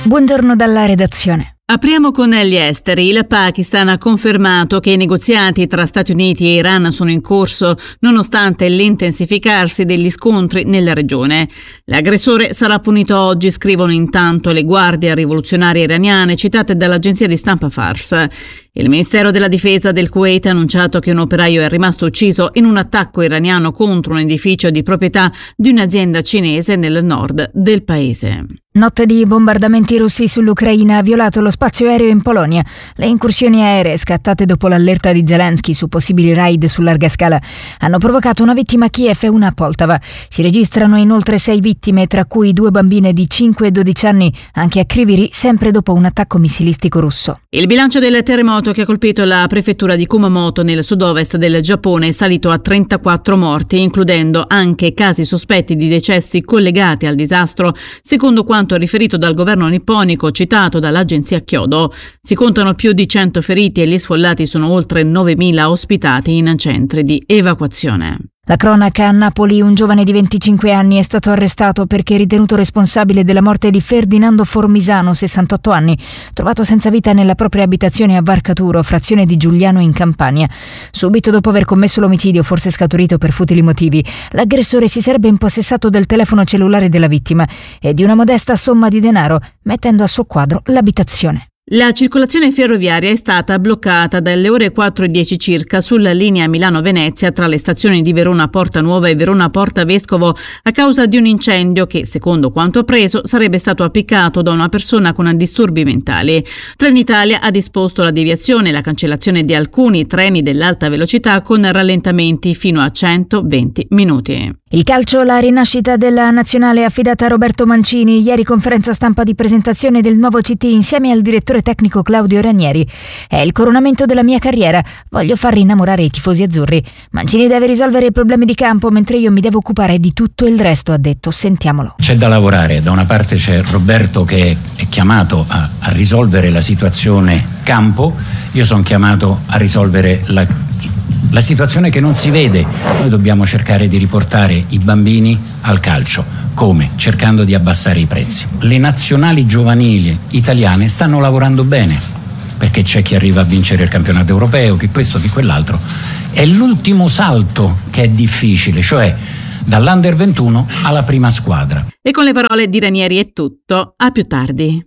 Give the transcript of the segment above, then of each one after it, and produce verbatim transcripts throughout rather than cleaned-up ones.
Buongiorno dalla redazione. Apriamo con gli esteri. Il Pakistan ha confermato che i negoziati tra Stati Uniti e Iran sono in corso, nonostante l'intensificarsi degli scontri nella regione. L'aggressore sarà punito oggi, scrivono intanto le guardie rivoluzionarie iraniane citate dall'agenzia di stampa Fars. Il Ministero della Difesa del Kuwait ha annunciato che un operaio è rimasto ucciso in un attacco iraniano contro un edificio di proprietà di un'azienda cinese nel nord del paese. Notte di bombardamenti russi sull'Ucraina ha violato lo spazio aereo in Polonia. Le incursioni aeree, scattate dopo l'allerta di Zelensky su possibili raid su larga scala, hanno provocato una vittima a Kiev e una a Poltava. Si registrano inoltre sei vittime, tra cui due bambine di cinque e dodici anni, anche a Kryvyi, sempre dopo un attacco missilistico russo. Il bilancio del terremoto che ha colpito la prefettura di Kumamoto nel sud-ovest del Giappone è salito a trentaquattro morti, includendo anche casi sospetti di decessi collegati al disastro, secondo quanto riferito dal governo nipponico citato dall'agenzia Kyodo. Si contano più di cento feriti e gli sfollati sono oltre novemila ospitati in centri di evacuazione. La cronaca a Napoli: un giovane di venticinque anni è stato arrestato perché ritenuto responsabile della morte di Ferdinando Formisano, sessantotto anni, trovato senza vita nella propria abitazione a Varcaturo, frazione di Giuliano in Campania. Subito dopo aver commesso l'omicidio, forse scaturito per futili motivi, l'aggressore si sarebbe impossessato del telefono cellulare della vittima e di una modesta somma di denaro, mettendo a suo quadro l'abitazione. La circolazione ferroviaria è stata bloccata dalle ore quattro e dieci circa sulla linea Milano-Venezia tra le stazioni di Verona Porta Nuova e Verona Porta Vescovo a causa di un incendio che, secondo quanto appreso, sarebbe stato appiccato da una persona con disturbi mentali. Trenitalia ha disposto la deviazione e la cancellazione di alcuni treni dell'alta velocità con rallentamenti fino a centoventi minuti. Il calcio, la rinascita della nazionale affidata a Roberto Mancini. Ieri conferenza stampa di presentazione del nuovo C T insieme al direttore tecnico Claudio Ranieri. È il coronamento della mia carriera. Voglio far rinnamorare i tifosi azzurri. Mancini deve risolvere i problemi di campo, mentre io mi devo occupare di tutto il resto, ha detto. Sentiamolo. C'è da lavorare. Da una parte c'è Roberto che è chiamato a, a risolvere la situazione campo. Io sono chiamato a risolvere la La situazione che non si vede. Noi dobbiamo cercare di riportare i bambini al calcio. Come? Cercando di abbassare i prezzi. Le nazionali giovanili italiane stanno lavorando bene, perché c'è chi arriva a vincere il campionato europeo, chi questo, chi quell'altro. È l'ultimo salto che è difficile, cioè dall'Under ventuno alla prima squadra. E con le parole di Ranieri è tutto. A più tardi.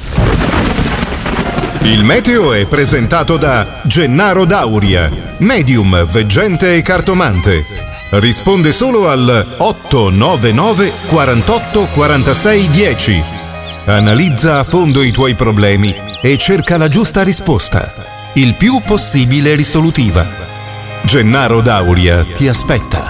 Il meteo è presentato da Gennaro Dauria, medium, veggente e cartomante. Risponde solo al otto nove nove quarantotto quarantasei dieci. Analizza a fondo i tuoi problemi e cerca la giusta risposta, il più possibile risolutiva. Gennaro Dauria ti aspetta.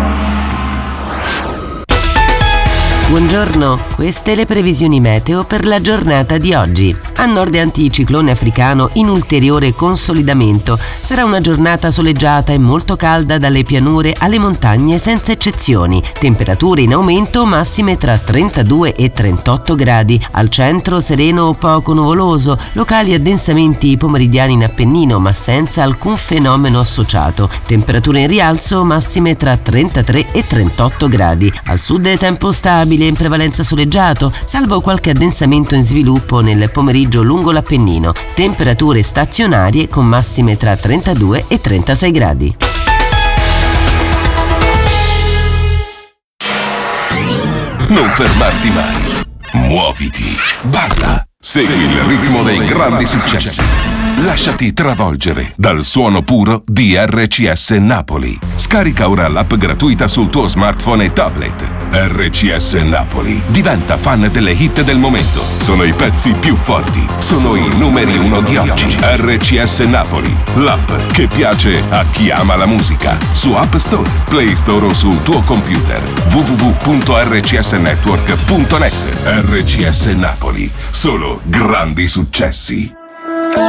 Buongiorno, queste le previsioni meteo per la giornata di oggi. A nord anticiclone africano in ulteriore consolidamento. Sarà una giornata soleggiata e molto calda dalle pianure alle montagne senza eccezioni. Temperature in aumento, massime tra trentadue e trentotto gradi. Al centro sereno o poco nuvoloso, locali addensamenti pomeridiani in Appennino ma senza alcun fenomeno associato. Temperature in rialzo, massime tra trentatré e trentotto gradi. Al sud è tempo stabile in prevalenza soleggiato, salvo qualche addensamento in sviluppo nel pomeriggio lungo l'Appennino. Temperature stazionarie con massime tra trentadue e trentasei gradi. Non fermarti mai. Muoviti. Balla. Segui il ritmo dei grandi successi. Lasciati travolgere dal suono puro di R C S Napoli. Scarica ora l'app gratuita sul tuo smartphone e tablet. R C S Napoli. Diventa fan delle hit del momento. Sono i pezzi più forti. Sono i numeri uno di oggi. R C S Napoli. L'app che piace a chi ama la musica. Su App Store, Play Store o sul tuo computer. w w w punto r c s network punto net. R C S Napoli. Solo grandi successi.